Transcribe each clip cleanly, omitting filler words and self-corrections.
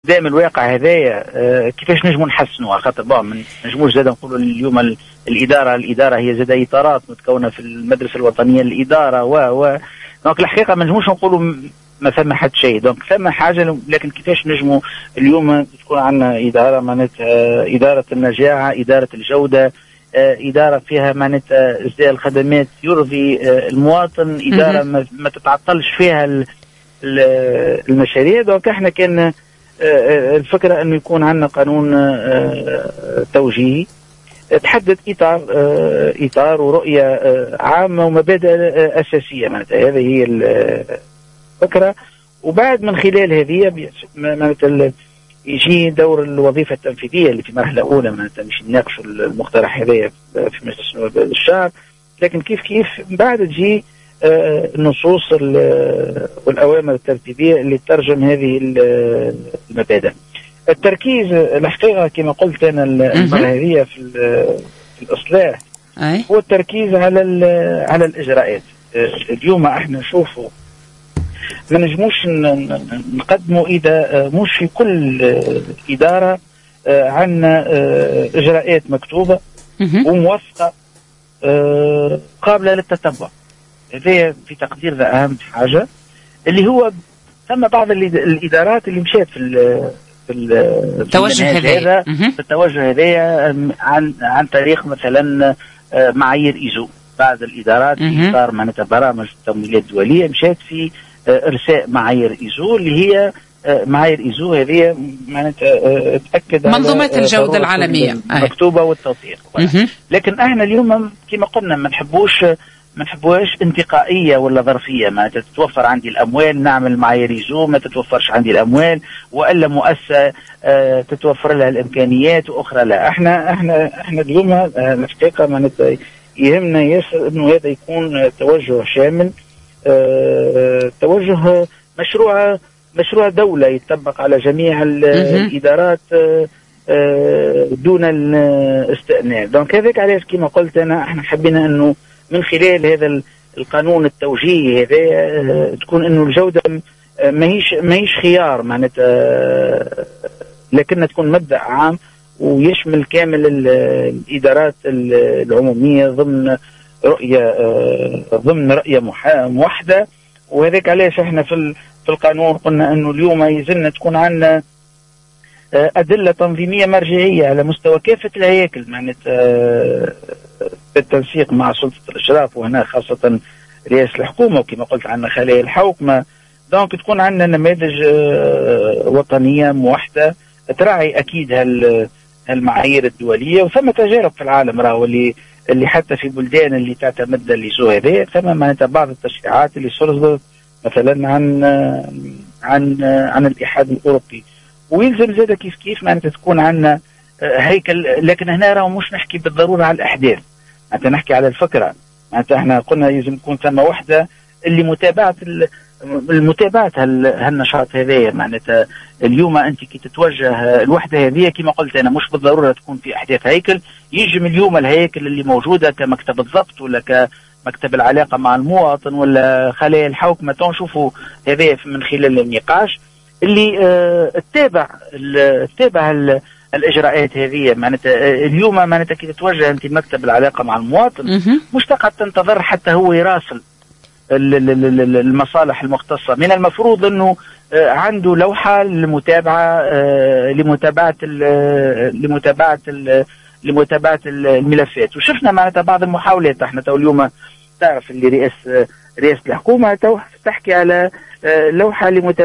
دائما الواقع هذايا كيفاش نجموا نحسنوا، على خاطر ما نجموش زاد نقولوا اليوم الاداره هي زاد اطارات متكونه في المدرسه الوطنيه للاداره دونك الحقيقه ما نجموش نقولوا ما ثم حد شيء، دونك ثم حاجه، لكن كيفاش نجموا اليوم تكون عندنا اداره معناتها اداره النجاعه، اداره الجوده، اداره فيها معناتها ازداء الخدمات يرضي المواطن، اداره ما تتعطلش فيها المشاريع. دونك احنا كان الفكرة أنه يكون عندنا قانون توجيهي تحدد إطار ورؤية عامة ومبادئ أساسية، معناتها هذه هي الفكرة. وبعد من خلال هذه معناتها يجي دور الوظيفة التنفيذية اللي في مرحلة أولى، معناتها مش نناقشوا المقترح هذايا في مجلس النواب الشعب، لكن كيف بعد تجي النصوص والأوامر الترتيبية اللي تترجم هذه المبادئ. التركيز الحقيقة كما قلت أنا المرة هذه في الإصلاح هو التركيز على الإجراءات. اليوم احنا نشوفوا ما نجموش نقدموا إذا مش في كل إدارة عندنا إجراءات مكتوبة وموثقة قابلة للتتبع. هذا في تقديرنا أهم حاجة، اللي هو ثم بعض الإدارات اللي مشات في التوجه هذا في التوجه هذا عن طريق مثلا معايير إيزو. بعض الإدارات في إطار معناتها برامج التمويلات الدولية مشات في إرساء معايير إيزو، اللي هي معايير إيزو هذه معناتها تأكد منظومات الجودة العالمية مكتوبة والتوثيق. لكن احنا اليوم كما قلنا ما نحبوهاش انتقائية ولا ظرفية، ما تتوفر عندي الأموال نعمل معايير إيزو، ما تتوفرش عندي الأموال وإلا مؤسسة تتوفر لها الإمكانيات وأخرى لا. احنا اليوم الحقيقة معناتها يهمنا ياسر إنه هذا يكون توجه شامل، توجه مشروع دولة يتطبق على جميع الإدارات دون الاستئناف. دونك هذاك علاش كما قلت أنا احنا حبينا إنه من خلال هذا القانون التوجيهي هذا تكون إنه الجودة ماهيش خيار معناتها، لكنها تكون مبدأ عام ويشمل كامل الإدارات العمومية ضمن رؤية موحدة. وهذاك علاش احنا في القانون قلنا انه اليوم يزلنا تكون عندنا أدلة تنظيمية مرجعية على مستوى كافة الهياكل معناتها بالتنسيق مع سلطة الإشراف، وهنا خاصة رئاسة الحكومة، وكما قلت عندنا خلايا الحوكمة. دونك تكون عندنا نماذج وطنية موحدة تراعي أكيد هالمعايير الدولية. وثم تجارب في العالم راهو اللي حتى في بلدان اللي تعتمد الليزو هذا ثم معناتها بعض التشريعات اللي صدرت مثلا عن الاتحاد الأوروبي. ويلزم زاد كيف معناتها تكون عندنا هيكل، لكن هنا راهو مش نحكي بالضرورة على الأحداث، معناتها نحكي على الفكرة. معناتها احنا قلنا يلزم يكون ثم وحدة اللي متابعة هالنشاط هذايا. معناتها اليوم انت كي تتوجه الوحدة هذه كما قلت انا مش بالضرورة تكون في احداث هيكل، يجم اليوم الهيكل اللي موجودة كمكتب الضبط ولا كمكتب العلاقة مع المواطن ولا خلايا الحوكمة، نشوفوا هذا من خلال النقاش اللي تتابع الاجراءات هذه. معناتها اليوم معناتها كي تتوجه انت مكتب العلاقة مع المواطن مش تقعد تنتظر حتى هو يراسل المصالح المختصة. من المفروض انه عنده لوحة لمتابعة الملفات. وشفنا معناتها بعض المحاولات، احنا تو اليوم تعرف اللي رئاسة الحكومة تو تحكي على لوحة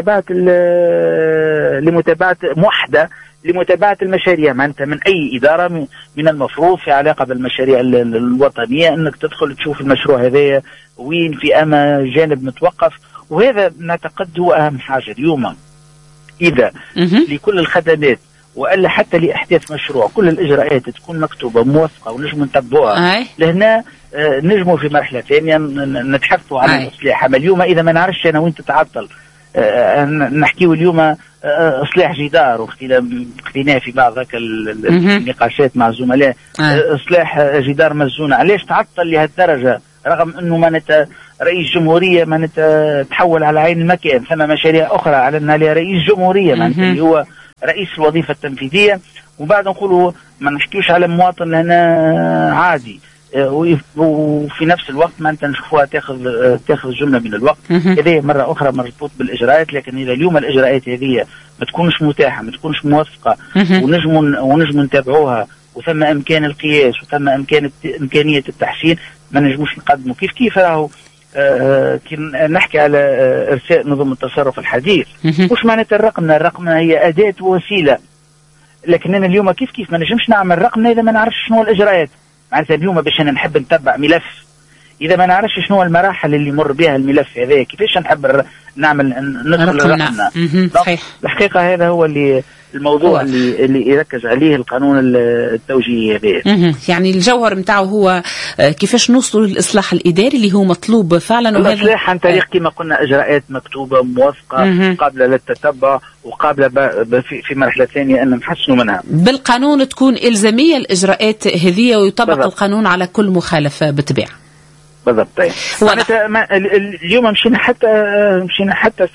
لمتابعة موحدة لمتابعة المشاريع. معناتها من أي إدارة من المفروض في علاقة بالمشاريع الوطنية أنك تدخل تشوف المشروع هذا وين في أما جانب متوقف. وهذا نعتقد هو أهم حاجة اليوم. إذا لكل الخدمات وإلا حتى لإحداث مشروع كل الإجراءات تكون مكتوبة موثقة ونجم نتبعها لهنا نجموا في مرحلة ثانية نتحدثوا عن الإصلاح. أما اليوم إذا ما نعرفش أنا وين تتعطل نحكيو اليوم إصلاح جدار واختلنا في بعض ذاك النقاشات مع الزملاء إصلاح جدار مسجون، علاش تعطل لهالدرجة رغم أنه معناتها رئيس جمهورية معناتها تحول على عين المكان، ثم مشاريع أخرى أعلن عليها رئيس جمهورية معناتها اللي هو رئيس الوظيفة التنفيذية، وبعد نقولوا ما نحكيوش على مواطن هنا عادي، وفي نفس الوقت ما انت نشوفوها تاخذ جمله من الوقت. هذه مره اخرى مربوط بالاجراءات، لكن اذا اليوم الاجراءات هذه ما تكونش متاحه، ما تكونش موثقه، ونجموا نتابعوها، وثم امكان القياس وثم امكانيه التحسين، ما نجموش نقدموا كيف راهو. كي نحكي على ارساء نظم التصرف الحديث، مش معناتها الرقم هي اداه ووسيله، لكن انا اليوم كيف ما نجمش نعمل رقم اذا ما نعرفش شنو الاجراءات. معناتها اليوم باش انا نحب نتبع ملف اذا ما نعرفش شنو المراحل اللي يمر بها الملف هذا، كيفاش نحب نعمل ندخل رقمنا. الحقيقه هذا هو اللي الموضوع اللي يركز عليه القانون التوجيهي هذا. يعني الجوهر نتاعو هو كيفاش نوصلوا للاصلاح الاداري اللي هو مطلوب فعلا، وهذا الاصلاح عن طريق كما قلنا اجراءات مكتوبه موثقه قابله للتتبع وقابله في مرحله ثانيه ان نحسنوا منها. بالقانون تكون الزاميه الاجراءات هذه ويطبق بالضبط. القانون على كل مخالفه بالطبيعه. بالضبط. اليوم مشينا حتى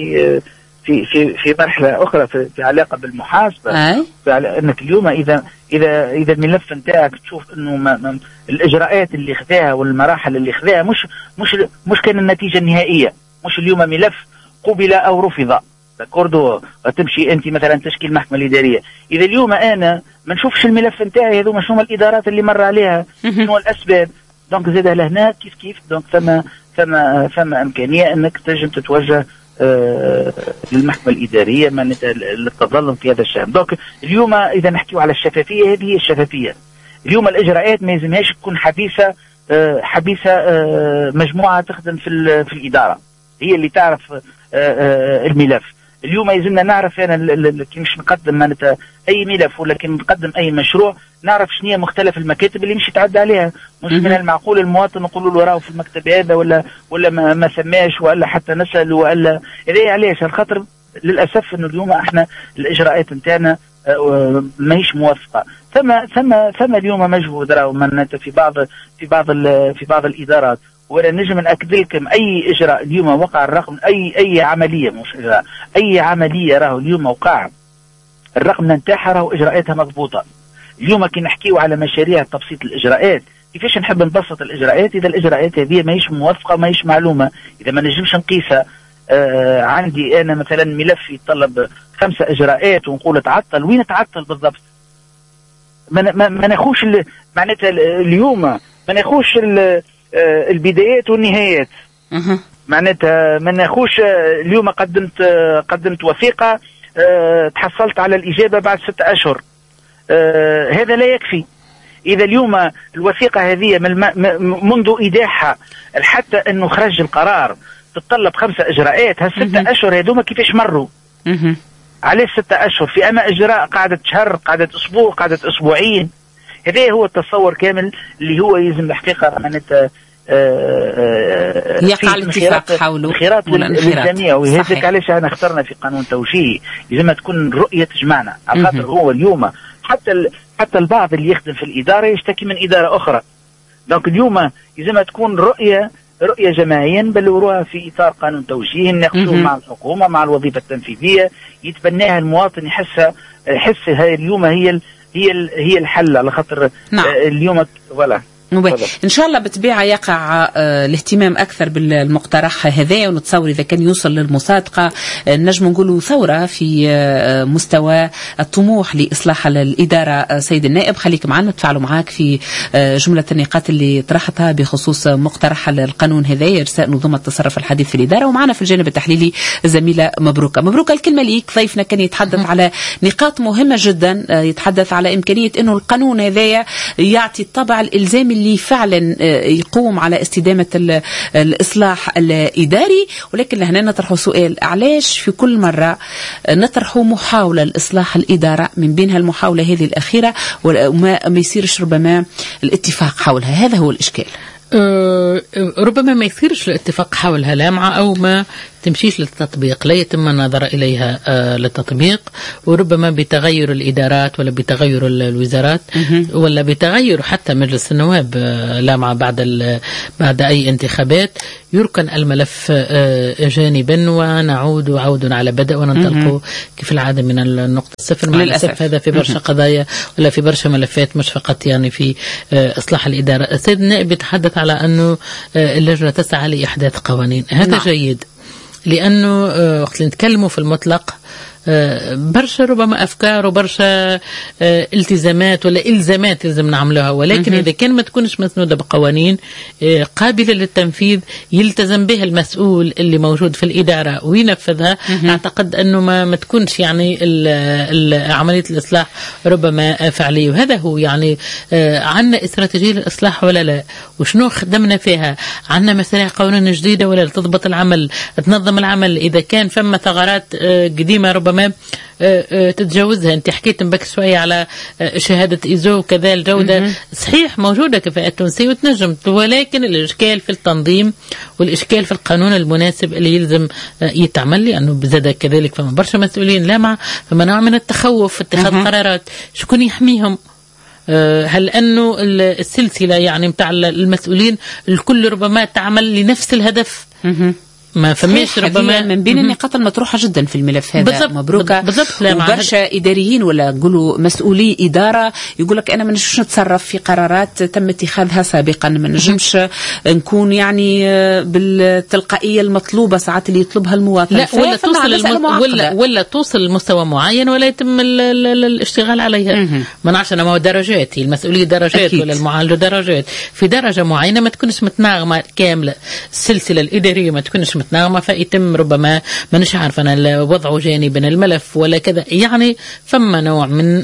في مرحله اخرى في علاقه بالمحاسبه. انك اليوم اذا الملف نتاعك تشوف انه الاجراءات اللي خذاها والمراحل اللي خذاها مش كان النتيجه النهائيه، مش اليوم ملف قبل او رفض كوردو تمشي انت مثلا تشكيل المحكمه الاداريه، اذا اليوم انا ما نشوفش الملف نتاعي هذوما شنو الادارات اللي مر عليها، شنو الاسباب، دونك زاد لهنا كيف دونك ثم امكانيه انك تنجم تتوجه للمحكمة الإدارية للتظلم في هذا الشأن. دونك اليوم إذا نحكيو على الشفافية، هذه هي الشفافية. اليوم الإجراءات ما يلزمهاش تكون حبيسة مجموعة تخدم في الإدارة هي اللي تعرف الملف. اليوم يلزمنا نعرف أنا كي مش نقدم معناتها أي ملف ولا كي نقدم أي مشروع نعرف شنو هي مختلف المكاتب اللي مش يتعدى عليها. مش من المعقول المواطن نقول له راه في المكتب هذا ولا ما ثماش ولا حتى نسأل ولا هذا. علاش؟ الخاطر للأسف إنه اليوم احنا الإجراءات نتاعنا ماهيش موثقة. ثم اليوم مجهود راهو معناتها في بعض الإدارات، ولا نجم نأكد لكم أي إجراء اليوم وقع الرقم، أي عملية مش إجراء، أي عملية راهو اليوم وقع الرقم نتاعها راهو إجراءاتها مضبوطة. اليوم كي نحكيو على مشاريع تبسيط الإجراءات، كيفاش نحب نبسط الإجراءات إذا الإجراءات هذه ماهيش موثقة ماهيش معلومة، إذا ما نجمش نقيسها. عندي أنا مثلا ملف يتطلب 5 إجراءات ونقول تعطل، وين تعطل بالضبط؟ ما ناخوش معناتها اليوم ما ناخوش البدايات والنهايات. معناتها ما ناخوش اليوم قدمت وثيقة تحصلت على الإجابة بعد 6 أشهر، هذا لا يكفي. إذا اليوم الوثيقة هذه منذ إيداعها حتى أنه خرج القرار تتطلب 5 إجراءات، هال6 أشهر هذوما كيفاش مروا؟ عليه 6 أشهر في أما إجراء قعدت شهر، قعدت أسبوع، قعدت أسبوعين. هذا هو التصور كامل اللي هو يلزم الحقيقة معناتها يقع الاتفاق حوله الخيارات للجميع. وهذاك علاش احنا اخترنا في قانون توجيهي لازم تكون رؤية تجمعنا، على خاطر هو اليوم حتى البعض اللي يخدم في الإدارة يشتكي من إدارة أخرى. دونك اليوم لازم تكون رؤية جماعيا بلوروها في إطار قانون توجيهي ناقشوه مع الحكومة مع الوظيفة التنفيذية، يتبناها المواطن يحس هاي اليوم هي الحل، على خاطر اليوم ولا إن شاء الله بالطبيعة يقع الاهتمام أكثر بالمقترح هذا، ونتصور إذا كان يوصل للمصادقة نجم نقولوا ثورة في مستوى الطموح لإصلاح الإدارة. سيد النائب خليك معنا نتفاعلوا معاك في جملة النقاط اللي طرحتها بخصوص مقترح القانون هذا إرساء نظم التصرف الحديث في الإدارة. ومعنا في الجانب التحليلي زميلة مبروكة الكلمة ليك. ضيفنا كان يتحدث على نقاط مهمة جدا، يتحدث على إمكانية أنه القانون هذا يعطي الطابع الإلزامي اللي فعلا يقوم على استدامة الإصلاح الإداري. ولكن لهنا نطرح سؤال، علاش في كل مرة نطرح محاولة لإصلاح الإدارة من بينها المحاولة هذه الأخيرة وما يصيرش ربما الاتفاق حولها؟ هذا هو الإشكال. ربما ما يصيرش الاتفاق حولها لا مع أو ما تمشيش للتطبيق، لا يتم النظر إليها للتطبيق، وربما بتغير الإدارات ولا بتغير الوزارات ولا بتغير حتى مجلس النواب لامعة بعد أي انتخابات يركن الملف جانبا ونعود عود على بدء وننطلق كيف العادة من النقطة الصفر. مع الأسف هذا في برشا قضايا ولا في برشا ملفات، مش فقط يعني في إصلاح الإدارة. السيد النائب يتحدث على أنه اللجنة تسعى لإحداث قوانين، هذا جيد، لأنه وقت نتكلموا في المطلق برشا ربما أفكار وبرشا التزامات ولا إلزامات لازم نعملها، ولكن إذا كان ما تكونش مسنودة بقوانين قابلة للتنفيذ يلتزم بها المسؤول اللي موجود في الإدارة وينفذها، أعتقد أنه ما تكونش يعني عملية الإصلاح ربما فعلية. وهذا هو يعني عنا استراتيجية للإصلاح ولا لا، وشنو خدمنا فيها، عنا مشاريع قانون جديدة ولا تضبط العمل، تنظم العمل، إذا كان فما ثغرات قديمة ربما تتجاوزها. انت حكيت بك شوية على شهادة إيزو وكذا، الجودة صحيح موجودة كفاءة تونسية وتنجم، ولكن الإشكال في التنظيم والإشكال في القانون المناسب اللي يلزم يتعمل، لأنه بزادة كذلك فما برشا مسؤولين لامعة، فما نوع من التخوف في اتخاذ قرارات، شكون يحميهم؟ هل أنه السلسلة يعني متاع المسؤولين الكل ربما تعمل لنفس الهدف؟ ما فماش ربما من بين النقاط المطروحة جدا في الملف هذا. بالضبط مبروكة. وبرشا إداريين ولا نقولوا مسؤولي إدارة يقول لك أنا ما نجمش نتصرف في قرارات تم اتخاذها سابقا، ما نجمش نكون يعني بالتلقائية المطلوبة ساعات اللي يطلبها المواطن. لا ولا توصل لمستوى معين ولا يتم الاشتغال عليها. ما نعرفش أنا، ما هو درجات، المسؤولية درجات أكيد. ولا المعالجة درجات، في درجة معينة ما تكونش متناغمة كاملة، السلسلة الإدارية ما تكونش متناغمة، فيتم ربما ما نش عارف أنا وضعه جانبا الملف ولا كذا، يعني فما نوع من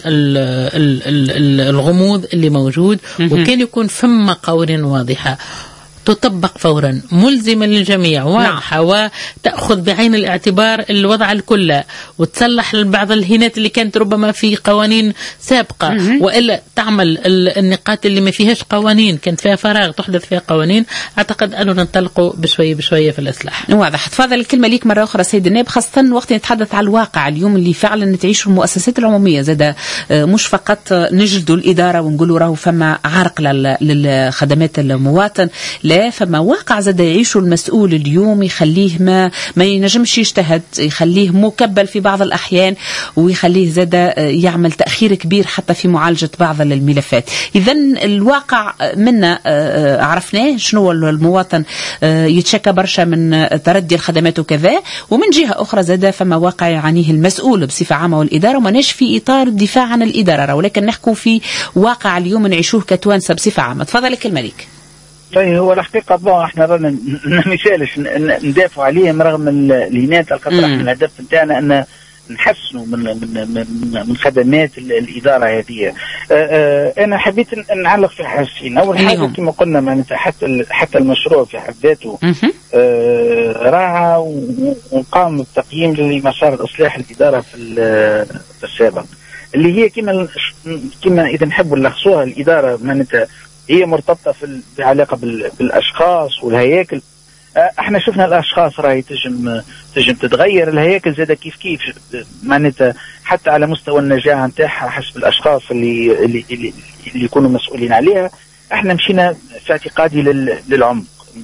الغموض اللي موجود، وكان يكون فما قوانين واضحة تطبق فورا ملزمة للجميع واضحة وتأخذ بعين الاعتبار الوضع الكل وتصلح بعض الهينات اللي كانت ربما في قوانين سابقة، وإلا تعمل النقاط اللي ما فيهاش قوانين كانت فيها فراغ تحدث فيها قوانين. أعتقد أنه ننطلقوا بشوية بشوية في الإصلاح. واضح. تفضل الكلمة ليك مرة أخرى سيد النائب، خاصة وقت نتحدث على الواقع اليوم اللي فعلا تعيش المؤسسات العمومية، زاد مش فقط نجلدوا الإدارة ونقولوا راهو فما عرق للخدمات المواطن، لا فما واقع زاد يعيشه المسؤول اليوم يخليه ما ينجمش يجتهد، يخليه مكبل في بعض الأحيان، ويخليه زاد يعمل تأخير كبير حتى في معالجة بعض الملفات. إذن الواقع منا عرفناه شنو المواطن يتشكى برشا من تردي الخدمات وكذا، ومن جهة أخرى زاد فما واقع يعانيه المسؤول بصفة عامة والإدارة، ومناش في إطار الدفاع عن الإدارة، ولكن نحكوا في واقع اليوم نعيشوه كتوانسة بصفة عامة. تفضل الكلمة ليك. طيب هو الحقيقة احنا رانا مشالش ندافع عليهم رغم الهينات الخطر. احنا الهدف نتاعنا ان نحسنوا من خدمات الإدارة هذه. أنا حبيت نعلق في حاجتين. أول حاجة كما قلنا معناتها حتى المشروع في حد ذاته راعى وقام بتقييم لمسار الإصلاح الإدارة في السابق، اللي هي كما إذا نحبوا نلخصوها الإدارة معناتها هي مرتبطة بعلاقة بالأشخاص والهياكل. احنا شفنا الاشخاص راهي تجم تتغير، الهياكل زاد كيف معناتها حتى على مستوى النجاح نتاعها حسب الاشخاص اللي يكونوا مسؤولين عليها. احنا مشينا في اعتقادي للعمق،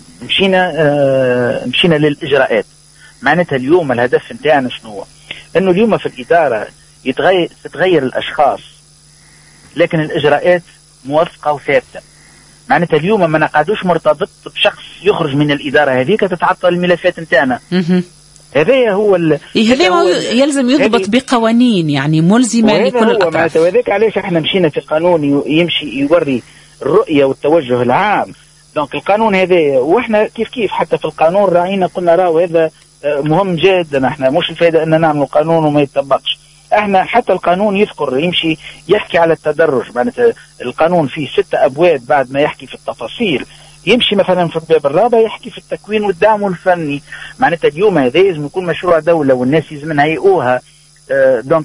مشينا للاجراءات. معناتها اليوم الهدف نتاعنا شنو هو؟ انه اليوم في الاداره تتغير الاشخاص لكن الاجراءات موثقه وثابته. معناتها اليوم ما نقعدوش مرتبط بشخص يخرج من الإدارة هذيك تتعطل الملفات نتاعنا. هذا هو يلزم يضبط بقوانين يعني ملزمة لكل الأطراف. وذلك علاش احنا مشينا في قانون يمشي يوري الرؤية والتوجه العام. دونك القانون هذا، واحنا كيف حتى في القانون راعينا قلنا راهو هذا مهم جدا. احنا مش الفائدة ان نعمل قانون وما يتطبقش. احنا حتى القانون يذكر يمشي يحكي على التدرج. معناتها القانون فيه 6 أبواب بعد ما يحكي في التفاصيل، يمشي مثلا في الباب الرابع يحكي في التكوين والدعم الفني. معناتها اليوم هذا لازم يكون مشروع دولة والناس لازم يهيئوها. دونك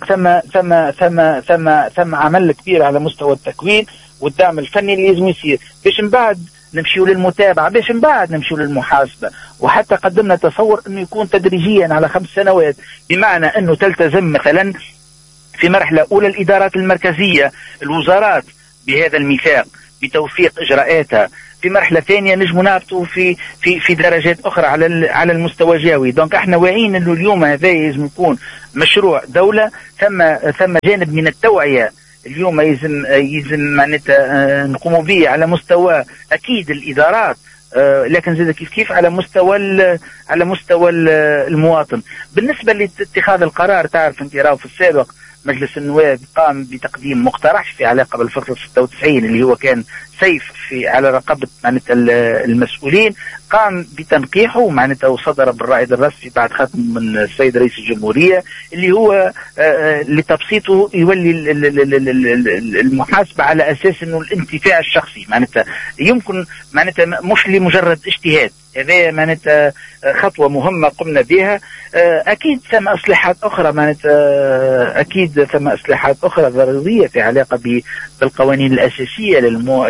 ثم عمل كبير على مستوى التكوين والدعم الفني اللي لازم يصير باش من بعد نمشيو للمتابعة باش من بعد نمشيو للمحاسبة. وحتى قدمنا تصور انه يكون تدريجيا على 5 سنوات، بمعنى انه تلتزم مثلا في مرحلة اولى الادارات المركزية الوزارات بهذا الميثاق بتوثيق اجراءاتها، في مرحلة ثانية نجم نهبطوا في درجات اخرى على المستوى الجهوي. دونك احنا واعيين انه اليوم هذا لازم يكون مشروع دولة، ثم جانب من التوعية اليوم يلزم معناتها نقوموا به على مستوى اكيد الادارات، لكن زاد كيف على مستوى المواطن. بالنسبه لاتخاذ القرار، تعرف انت راهو في السابق مجلس النواب قام بتقديم مقترح في علاقه بالفصل 96 اللي هو كان سيف على رقبه معناتها المسؤولين، قام بتنقيحه معناتها وصدر بالرائد الرسمي بعد ختم من السيد رئيس الجمهوريه، اللي هو لتبسيطه يولي المحاسبه على اساس انه الانتفاع الشخصي، معناتها يمكن معناتها مش لمجرد اجتهاد. هذا معناتها خطوه مهمه قمنا بها. اكيد ثم اصلاحات اخرى، معناتها اكيد ثم اصلاحات اخرى ضروريه في علاقه بالقوانين الاساسيه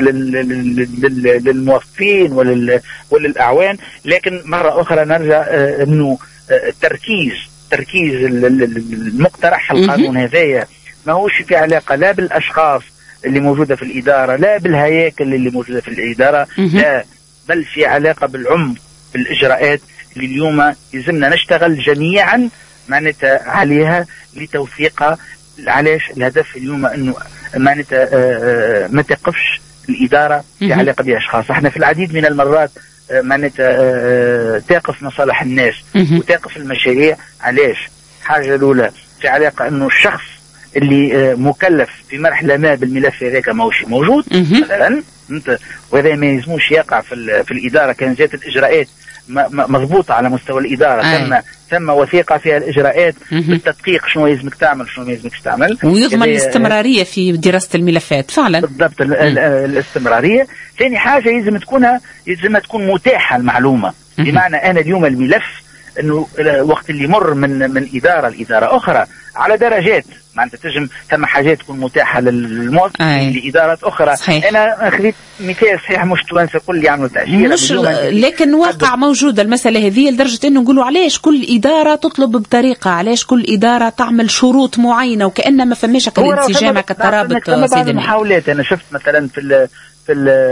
للموظفين وللاعوان. لكن مره اخرى نرجع انه تركيز المقترح القانون هذايا ما هوش في علاقه لا بالاشخاص اللي موجوده في الاداره، لا بالهياكل اللي موجوده في الاداره، لا، بل في علاقه بالعمق بالاجراءات اللي اليوم يلزمنا نشتغل جميعا معناتها عليها لتوثيقها. علاش الهدف اليوم انه معناتها ما تقفش الاداره في علاقه باشخاص. احنا في العديد من المرات معناتها تقف مصالح الناس وتقف المشاريع. علاش؟ حاجه الاولى في علاقه انه الشخص اللي مكلف في مرحله ما بالملف هذاك ماهوش موجود مثلا، وهذا ما يلزموش يقع في الاداره. كان جات الاجراءات مضبوطه على مستوى الاداره، ثم وثيقه فيها الاجراءات بالتدقيق شنو يلزمك تعمل شنو ما يلزمكش تعمل، ويضمن الاستمراريه في دراسه الملفات فعلا. بالضبط الاستمراريه. ثاني حاجه يلزم تكون متاحه المعلومه، بمعنى انا اليوم الملف انه وقت اللي يمر من اداره لاداره اخرى على درجات، معناتها تجم ثم حاجات تكون متاحه للموظفين لادارات اخرى. صحيح. انا اخذت مثال صحيح مش توانسه كل يعملوا تاشيره، مش لكن واقع موجوده المساله هذه لدرجه انه نقولوا علاش كل اداره تطلب بطريقه، علاش كل اداره تعمل شروط معينه وكأن ما فماش كالانسجام كترابط. سيدي المحاولات انا شفت مثلا في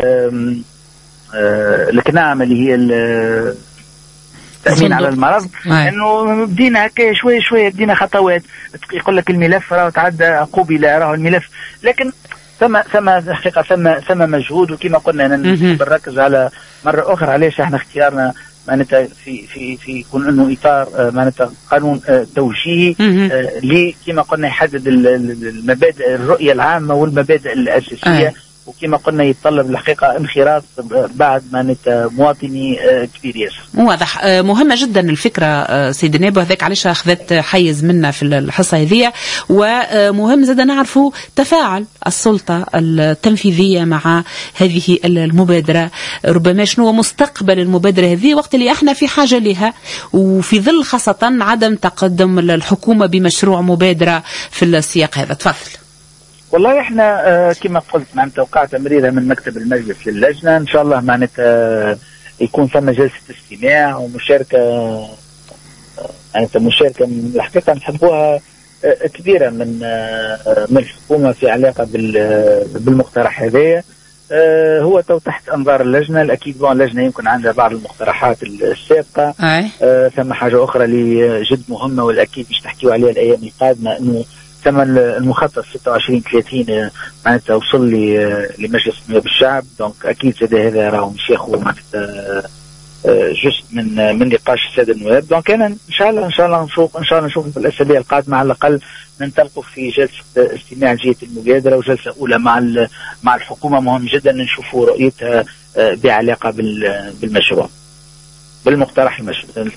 الكنام اللي هي التأمين على المرض، انه بدينا هكا شويه بدينا خطوات، يقول لك الملف راه تعدى قبل راه الملف، لكن ثم حقيقه ثم مجهود. وكما قلنا نركز على مره اخرى علاش احنا اختيارنا معناتها في يكون انه اطار معناتها قانون توجيهي اللي كما قلنا يحدد المبادئ الرؤيه العامه والمبادئ الاساسيه. وكما قلنا يتطلب الحقيقة انخراط بعد ما مواطني كبير ياسر. واضح. مهمة جدا الفكرة سيد النائب، وهذاك علاش أخذت حيز منا في الحصة هذه. ومهم زاد نعرفوا تفاعل السلطة التنفيذية مع هذه المبادرة، ربما شنو مستقبل المبادرة هذه وقت اللي احنا في حاجة لها، وفي ظل خاصة عدم تقدم الحكومة بمشروع مبادرة في السياق هذا. تفضل. والله احنا كما قلت معناتها وقعت تمريره من مكتب المجلس للجنه، ان شاء الله معناتها يكون ثم جلسه استماع ومشاركه معناتها مشاركه الحقيقه نحبوها كبيره من الحكومه في علاقه بالمقترح هذايا. هو تحت انظار اللجنه. الاكيد اللجنه يمكن عندها بعض المقترحات السابقه، ثم حاجه اخرى اللي جد مهمه والاكيد باش نحكيو عليها الايام القادمه، انه ثم المخطط 26-30 معناتها وصل لمجلس نواب الشعب. دونك اكيد هذا راهو مش ياخذ معناتها جزء من نقاش الساده النواب. دونك انا ان شاء الله نشوف في الاسابيع القادمه على الاقل ننطلقوا في جلسه استماع جهه المبادره وجلسه اولى مع الحكومه. مهم جدا نشوفوا رؤيتها بعلاقه بالمشروع بالمقترح القانون.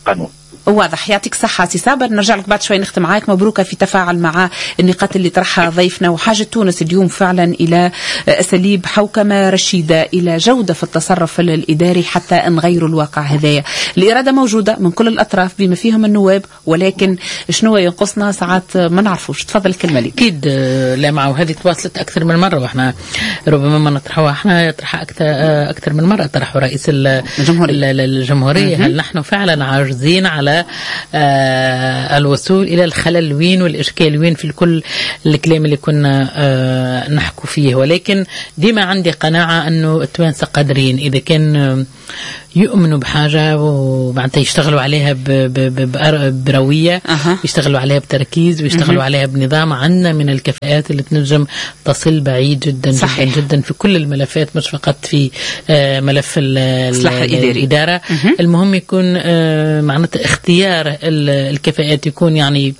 واضح. يعطيك الصحة سي صابر. نرجع لك بعد شوي نختم معاك. مبروكة في تفاعل مع النقاط اللي طرحها ضيفنا. وحاجة تونس اليوم فعلا إلى أساليب حوكمة رشيدة، إلى جودة في التصرف الإداري حتى نغيروا الواقع هذايا. الإرادة موجودة من كل الأطراف بما فيهم النواب، ولكن شنو ينقصنا ساعات ما نعرفوش. تفضل الكلمة لي. أكيد لا معه، وهذه تواصلت أكثر من مرة، وإحنا ربما ما نطرحوها، إحنا يطرحها أكثر من مرة. طرحوا رئيس الجمهورية. هل نحن فعلا عاجزين على الوصول إلى الخلل وين والإشكال وين في كل الكلام اللي كنا نحكو فيه؟ ولكن ديما عندي قناعة أنه التوانسة قادرين إذا كان يؤمنوا بحاجة وبعدها يشتغلوا عليها بروية، يشتغلوا عليها بتركيز، ويشتغلوا عليها بنظام. عندنا من الكفاءات اللي تنجم تصل بعيد جدا جدا جدا في كل الملفات، مش فقط في ملف الإدارة. المهم يكون معناته اختيار الكفاءات يكون يعني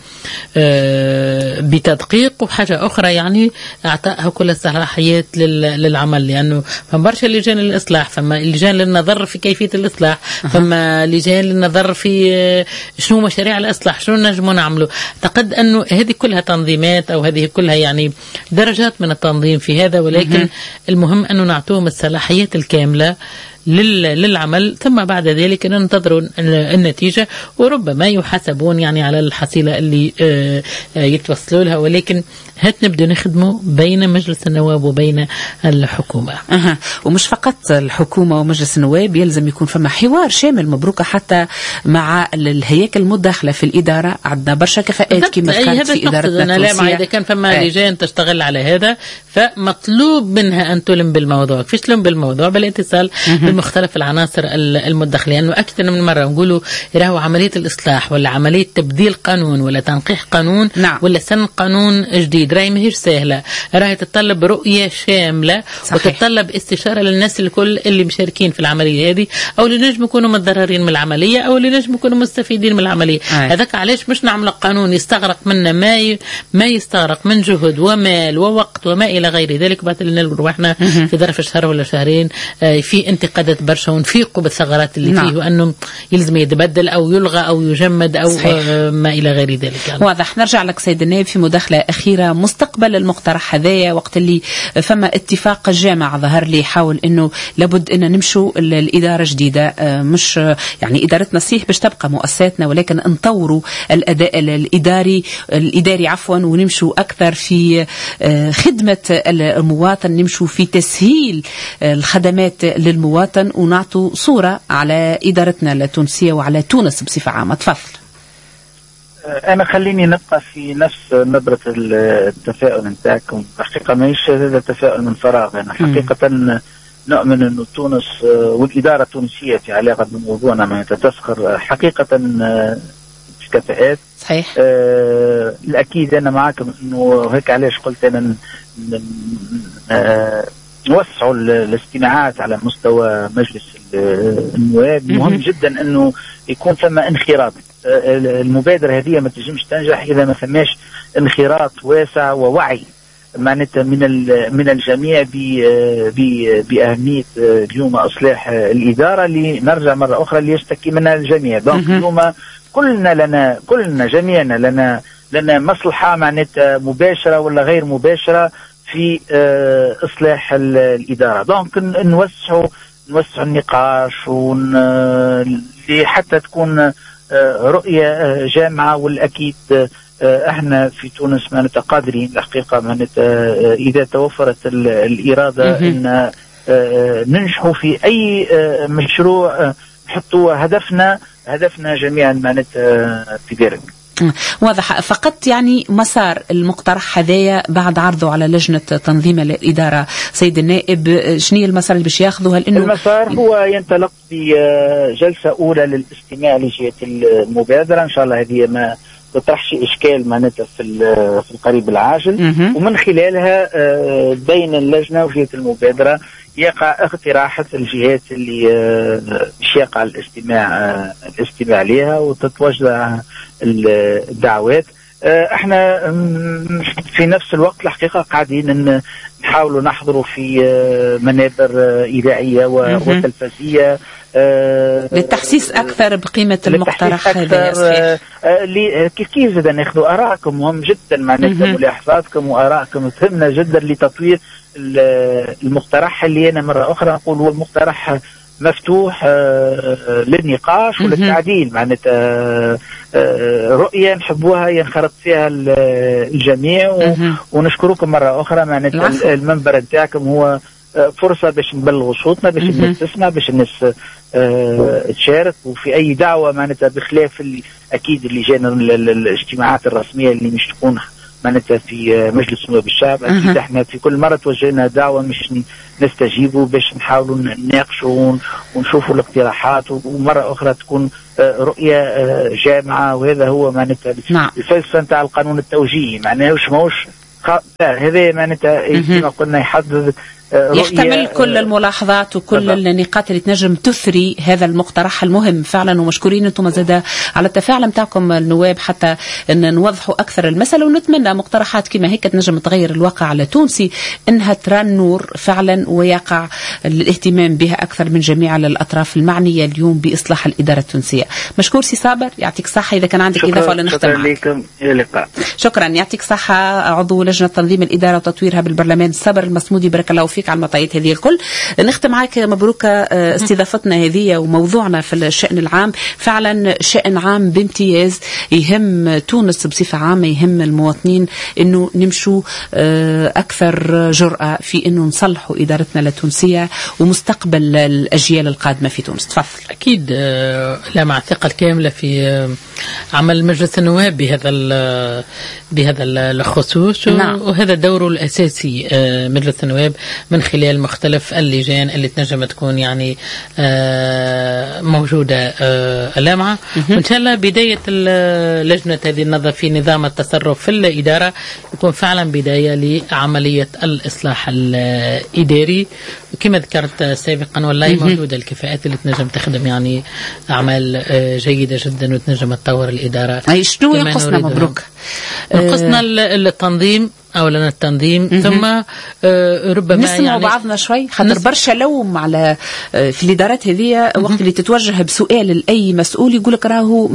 بتدقيق، وحاجة أخرى يعني أعطائها كل الصلاحيات للعمل، لأنه فمبرشا لجان الإصلاح، فما لجان للنظر في كيفية الإصلاح، فما لجان للنظر في شنو مشاريع الإصلاح، شنو نجمو نعمله. أعتقد أنه هذه كلها تنظيمات، أو هذه كلها يعني درجات من التنظيم في هذا، ولكن المهم أنه نعطوهم الصلاحيات الكاملة للعمل، ثم بعد ذلك ننتظروا النتيجة، وربما يحاسبون يعني على الحصيلة اللي يتوصلوا لها. ولكن هات نبدأ نخدمه بين مجلس النواب وبين الحكومة. ومش فقط الحكومة ومجلس النواب، يلزم يكون فما حوار شامل. مبروكة حتى مع الهياكل المداخلة في الإدارة. عندنا برشا كفاءات كما ذكرت في إدارتنا التونسية. إذا كان فما لجان تشتغل على هذا، فمطلوب منها أن تلم بالموضوع. كيفاش تلم بالموضوع؟ بالاتصال بمختلف العناصر المدخلة. لأنه يعني أكثر من مرة نقولوا راهو عملية الإصلاح ولا عملية تبديل قانون ولا تنقيح قانون ولا سن قانون جديد راهي ماهيش سهلة، راهي تتطلب رؤية شاملة. صحيح. وتتطلب استشارة للناس الكل اللي مشاركين في العملية هذه، أو اللي نجم يكونوا متضررين من العملية، أو اللي نجم يكونوا مستفيدين من العملية. هذاك علاش مش نعمل قانون يستغرق منا ما يستغرق من جهد ومال ووقت وما إلى غير ذلك، بعد اللي نلقوا روحنا في ظرف شهر ولا شهرين في انتقادات برشا، ونفيقوا بالثغرات اللي فيه، وأنه يلزم يتبدل أو يلغى أو يجمد أو ما إلى غير ذلك. يعني واضح. نرجع لك سيد النائب في مداخلة أخيرة. مستقبل المقترح هذايا وقت اللي فما اتفاق الجامع ظهر لي يحاول أنه لابد أن نمشوا الإدارة جديدة، مش يعني إدارتنا صحيح باش تبقى مؤسساتنا، ولكن نطوروا الأداء الإداري عفوا، ونمشوا أكثر في خدمة المواطن، نمشوا في تسهيل الخدمات للمواطن، ونعطوا صورة على إدارتنا التونسية وعلى تونس بصفة عامة. تفضل. أنا خليني نبقى في نفس نبرة التفاؤل نتاعكم. حقيقة ما يش هذا التفاؤل من فراغ. أنا حقيقة نؤمن أن تونس والإدارة التونسية في علاقة بموضوعنا ما تتسخر حقيقة كفاءات. صحيح. الأكيد أنا معكم أنه هيك علاش قلت أنا نوسعوا الاستماعات على مستوى مجلس النواب. مهم جدا أنه يكون ثم انخراط. المبادرة هذه ما تنجمش تنجح إذا ما ثماش انخراط واسع ووعي معناتها من الجميع بأهمية اليوم إصلاح الإدارة، اللي نرجع مرة أخرى اللي يشتكي منها الجميع. دونك اليوم كلنا جميعنا لنا مصلحة معناتها مباشرة ولا غير مباشرة في إصلاح الإدارة. دونك نوسعوا النقاش حتى تكون رؤية جامعة. والأكيد احنا في تونس معناتها قادرين الحقيقة معناتها إذا توفرت الإرادة أن ننجحوا في أي مشروع نحطوا هدفنا جميعا معناتها في ذلك. واضح. فقط يعني مسار المقترح هذايا بعد عرضه على لجنة تنظيم الإدارة سيد النائب، شنو المسار اللي باش ياخذه؟ هل المسار هو ينطلق بجلسة أولى للاستماع لجهة المبادرة. إن شاء الله هذه ما تطرحش إشكال معناتها في القريب العاجل، ومن خلالها بين اللجنة وجهة المبادرة يقع اقتراحات الجهات اللي يقع الاستماع لها، وتتوجه الدعوات. احنا في نفس الوقت الحقيقة قاعدين نحاولوا نحضروا في منابر إذاعية وتلفزية للتحسيس أكثر بقيمة المقترح هذا. كيف زاد ناخذوا آراءكم، مهم جدا معناتها ملاحظاتكم وآراءكم تهمنا جدا لتطوير المقترح اللي أنا مرة أخرى نقول هو المقترح مفتوح للنقاش وللتعديل. معناتها رؤية نحبوها ينخرط فيها الجميع ونشكركم مرة أخرى. معناتها المنبر نتاعكم هو فرصة باش نبلغوا صوتنا، باش الناس تسمع، باش الناس تشارك، وفي أي دعوة معناتها بخلاف أكيد اللجان الاجتماعات الرسمية اللي مش تكون معناتها في مجلس نواب الشعب. أكيد احنا في كل مرة توجهنا دعوة مش نستجيبوا باش نحاولوا نناقشوا ونشوفوا الاقتراحات، ومرة أخرى تكون رؤية جامعة. وهذا هو معناتها الفلسفة نتاع القانون التوجيهي، معناه ماهوش هذا معناتها كما قلنا يحدد يحتمل كل الملاحظات وكل النقاط اللي تنجم تثري هذا المقترح المهم فعلا. ومشكورين انتم زاده على التفاعل نتاعكم النواب حتى ان نوضحوا اكثر المسألة، ونتمنى مقترحات كما هيك تنجم تغير الواقع التونسي انها ترى النور فعلا ويقع الاهتمام بها اكثر من جميع الاطراف المعنية اليوم باصلاح الادارة التونسية. مشكور سي صابر، يعطيك صحة. اذا كان عندك اضافة ولا نختم. شكرا لكم، الى اللقاء. شكرا، يعطيك صحة. عضو لجنة تنظيم الادارة وتطويرها بالبرلمان صابر المصمودي، بارك الله فيك على المعطيات هذه الكل. نختم معك مبروك استضافتنا هذه وموضوعنا في الشأن العام، فعلا شأن عام بامتياز يهم تونس بصفة عامة، يهم المواطنين انه نمشوا اكثر جرأة في انه نصلحوا ادارتنا التونسية ومستقبل الاجيال القادمة في تونس. تفضل. اكيد لا، مع الثقة الكاملة في عمل مجلس النواب بهذا الخصوص. وهذا دوره الاساسي مجلس النواب من خلال مختلف اللجان اللي تنجم تكون يعني موجودة لامعة. وإن شاء الله بداية لجنة هذه النظر في نظام التصرف في الإدارة يكون فعلا بداية لعملية الإصلاح الإداري. وكما ذكرت سابقا والله موجودة الكفاءات اللي تنجم تخدم يعني أعمال جيدة جدا وتنجم تطور الإدارة. أي شنو ينقصنا؟ مبروك. ينقصنا التنظيم أولا التنظيم ثم ربما نسمع يعني بعضنا شوي خاطر برشا لوم على في الإدارات هذه وقت اللي تتوجه بسؤال لأي مسؤول يقول لك راهو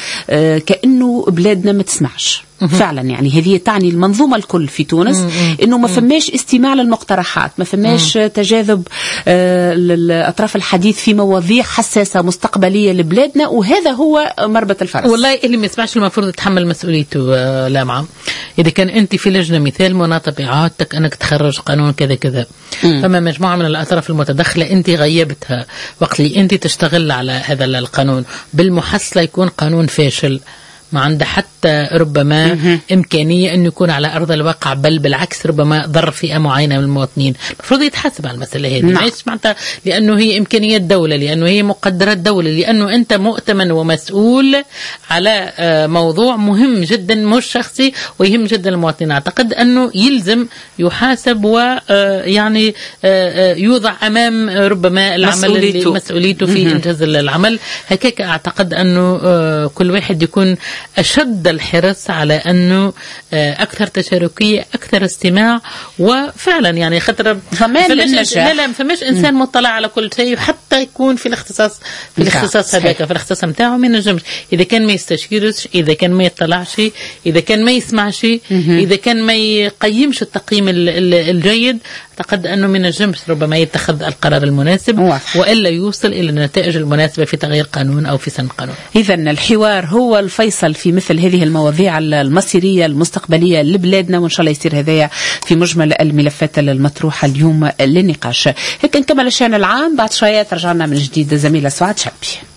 كأنه بلادنا ما تسمعش. فعلا يعني هذه تعني المنظومة الكل في تونس انه ما فماش استماع للمقترحات، ما فماش تجاذب للأطراف الحديث في مواضيع حساسة مستقبلية لبلادنا، وهذا هو مربط الفرس. والله اللي ما يسمعش المفروض يتحمل مسؤوليته لامعة. إذا كان أنت في لجنة مثال مناطة بإعادتك أنك تخرج قانون كذا كذا، فما مجموعة من الأطراف المتدخلة أنت غيبتها وقت اللي أنت تشتغل على هذا القانون، بالمحصلة يكون قانون فاشل ما عنده حتى ربما إمكانية أن يكون على أرض الواقع، بل بالعكس ربما ضر فئة معينة من المواطنين. المفروض يتحاسب على المسألة هذه. ما معناتها لأنه هي إمكانيات دولة، لأنه هي مقدرات دولة، لأنه أنت مؤتمن ومسؤول على موضوع مهم جدا مش شخصي ويهم جدا المواطنين. أعتقد أنه يلزم يحاسب ويعني يوضع أمام ربما العمل مسؤوليته في إنجاز العمل. هكاك أعتقد أنه كل واحد يكون أشد الحرص على أنه أكثر تشاركية، أكثر استماع، وفعلا يعني خطر فماش إنسان مطلع على كل شيء، وحتى يكون في الاختصاص هذاك في الاختصاص متاعه ما ينجمش. إذا كان ما يستشيرش، إذا كان ما يطلعش، إذا كان ما يسمعش، إذا كان ما يقيمش التقييم الجيد، أعتقد أنه ما ينجمش ربما يتخذ القرار المناسب وإلا يوصل إلى النتائج المناسبة في تغيير قانون أو في سن قانون. إذن الحوار هو الفيصل في مثل هذه المواضيع المصيرية المستقبلية لبلادنا، وإن شاء الله يصير هذايا في مجمل الملفات المطروحة اليوم للنقاش. هيك نكمل الشأن العام بعد شوية. رجعنا من جديد زميلة سعاد شعبي.